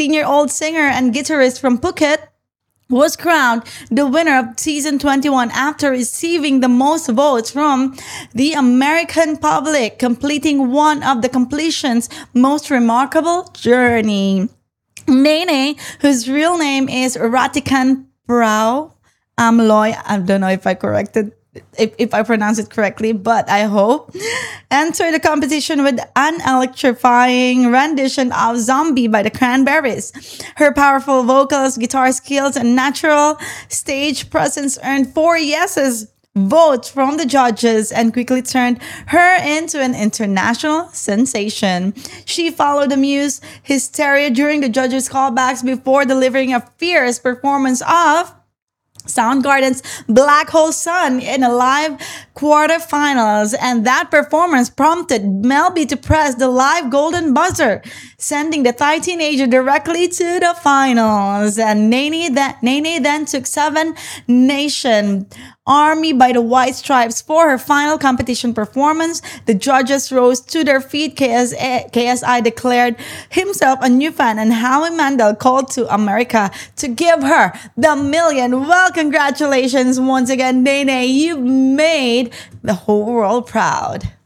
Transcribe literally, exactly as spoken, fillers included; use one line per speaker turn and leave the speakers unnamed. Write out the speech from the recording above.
eighteen-year-old singer and guitarist from Phuket was crowned the winner of season twenty-one after receiving the most votes from the American public, completing one of the completion's most remarkable journey. Nene, whose real name is Ratikan Prao Amloy, I don't know if I corrected if, if I pronounce it correctly, but I hope, entered the competition with an electrifying rendition of Zombie by the Cranberries. Her powerful vocals, guitar skills, and natural stage presence earned four yeses votes from the judges and quickly turned her into an international sensation. She followed the muse hysteria during the judges' callbacks before delivering a fierce performance of Soundgarden's Black Hole Sun in a live quarterfinals, and that performance prompted Mel B to press the live golden buzzer, sending the Thai teenager directly to the finals. And Nene, that, Nene then took Seven Nation Army by the White Stripes for her final competition performance. The judges rose to their feet. K S A, K S I declared himself a new fan, and Howie Mandel called to America to give her the million. Well, congratulations once again, Nene. You made the whole world proud.